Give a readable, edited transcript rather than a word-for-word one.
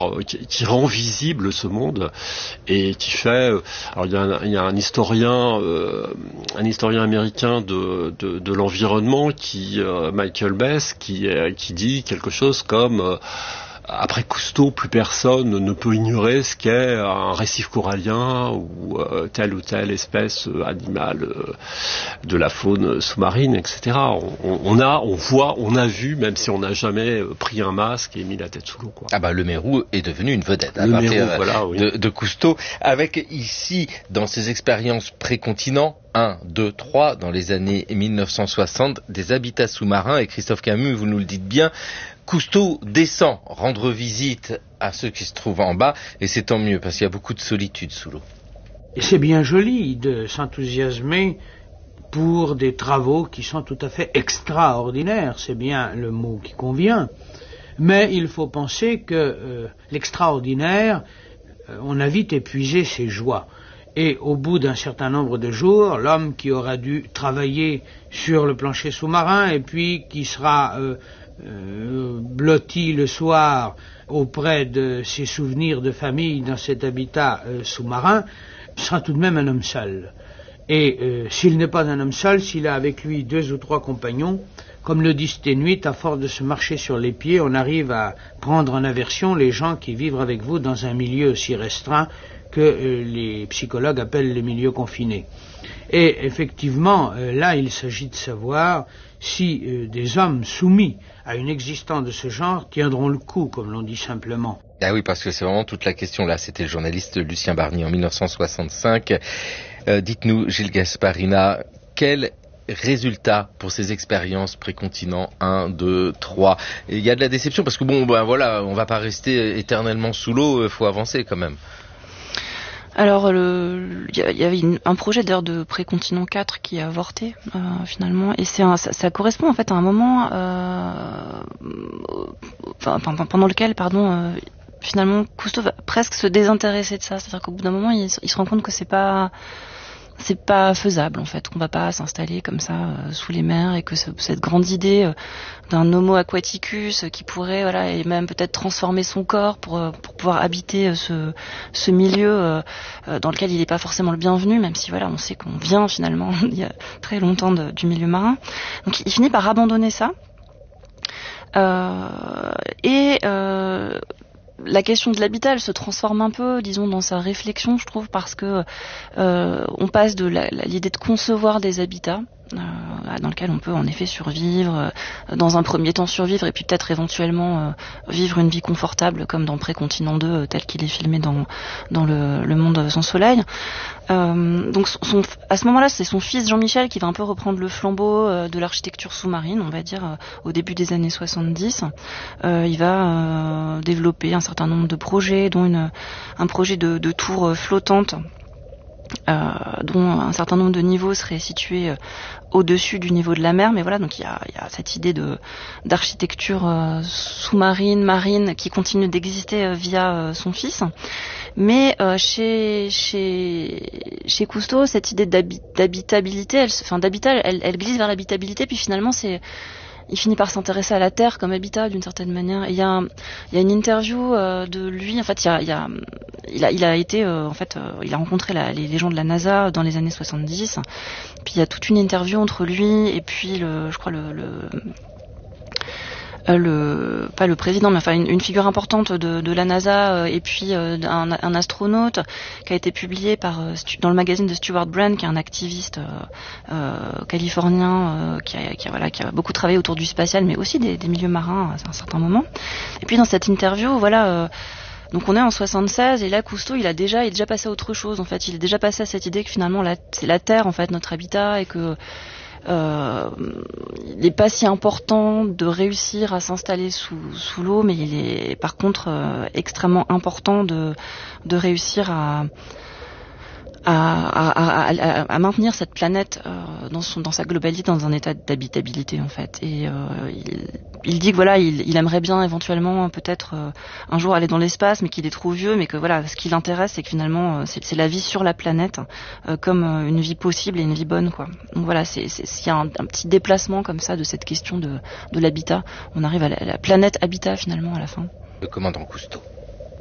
qui rend visible ce monde et qui fait. Alors il y a un historien américain de l'environnement Michael Bess qui dit quelque chose comme après Cousteau, plus personne ne peut ignorer ce qu'est un récif corallien ou telle ou telle espèce animale de la faune sous-marine, etc. On a vu, même si on n'a jamais pris un masque et mis la tête sous l'eau, quoi. Ah bah le Mérou est devenu une vedette à partir oui. de Cousteau, avec ici dans ses expériences pré-continent 1, 2, 3 dans les années 1960 des habitats sous-marins. Et Christophe Camus, vous nous le dites bien, Cousteau descend rendre visite à ceux qui se trouvent en bas, et c'est tant mieux parce qu'il y a beaucoup de solitude sous l'eau. Et c'est bien joli de s'enthousiasmer pour des travaux qui sont tout à fait extraordinaires, c'est bien le mot qui convient, mais il faut penser que l'extraordinaire, on a vite épuisé ses joies. Et au bout d'un certain nombre de jours, l'homme qui aura dû travailler sur le plancher sous-marin et puis qui sera blotti le soir auprès de ses souvenirs de famille dans cet habitat sous-marin, sera tout de même un homme seul. Et s'il n'est pas un homme seul, s'il a avec lui 2 ou 3 compagnons, comme le dit Sténuit, à force de se marcher sur les pieds, on arrive à prendre en aversion les gens qui vivent avec vous dans un milieu aussi restreint que les psychologues appellent les milieux confinés. Et effectivement, là, il s'agit de savoir si des hommes soumis à une existence de ce genre tiendront le coup, comme l'on dit simplement. Ah oui, parce que c'est vraiment toute la question là. C'était le journaliste Lucien Barny en 1965. Dites-nous, Gilles Gasparina, quel résultat pour ces expériences pré-continent 1, 2, 3 ? Il y a de la déception parce que on va pas rester éternellement sous l'eau, il faut avancer quand même. Alors, il y avait un projet d'ailleurs de pré-continent 4 qui a avorté finalement, et ça correspond en fait à un moment pendant lequel, finalement, Cousteau va presque se désintéresser de ça. C'est-à-dire qu'au bout d'un moment, il se rend compte que c'est pas faisable en fait, qu'on va pas s'installer comme ça sous les mers, et que cette grande idée d'un homo aquaticus qui pourrait et même peut-être transformer son corps pour pouvoir habiter ce milieu dans lequel il n'est pas forcément le bienvenu, même si on sait qu'on vient finalement il y a très longtemps du milieu marin. Donc il finit par abandonner ça la question de l'habitat, elle se transforme un peu, disons, dans sa réflexion, je trouve, parce que on passe de l'idée de concevoir des habitats dans lequel on peut en effet survivre, dans un premier temps survivre, et puis peut-être éventuellement vivre une vie confortable, comme dans Pré-Continent 2, tel qu'il est filmé dans le Monde sans soleil. Donc à ce moment-là, c'est son fils Jean-Michel qui va un peu reprendre le flambeau de l'architecture sous-marine, on va dire, au début des années 70. Il va développer un certain nombre de projets, dont un projet de tour flottante, dont un certain nombre de niveaux seraient situés au-dessus du niveau de la mer, mais donc il y a cette idée d'architecture sous-marine, marine, qui continue d'exister via son fils. Mais chez Cousteau, cette idée d'habitabilité, elle glisse vers l'habitabilité, puis finalement il finit par s'intéresser à la Terre comme habitat d'une certaine manière. Et il y a une interview de lui. En fait, il a été il a rencontré les gens de la NASA dans les années 70. Puis il y a toute une interview entre lui et puis pas le président, mais une figure importante de la NASA, et puis un astronaute, qui a été publié dans le magazine de Stuart Brand, qui est un activiste californien qui a beaucoup travaillé autour du spatial, mais aussi des milieux marins à un certain moment. Et puis dans cette interview, donc on est en 76, et là Cousteau il est déjà passé à autre chose en fait. Il est déjà passé à cette idée que finalement c'est la Terre en fait notre habitat, et que il n'est pas si important de réussir à s'installer sous l'eau, mais il est par contre extrêmement important de réussir à maintenir cette planète dans sa globalité, dans un état d'habitabilité en fait. Et il dit que il aimerait bien éventuellement peut-être un jour aller dans l'espace, mais qu'il est trop vieux, mais que ce qui l'intéresse, c'est que finalement c'est la vie sur la planète, comme une vie possible et une vie bonne, quoi. Donc il y a un petit déplacement comme ça de cette question de l'habitat. On arrive à la planète habitat finalement à la fin. Le commandant Cousteau.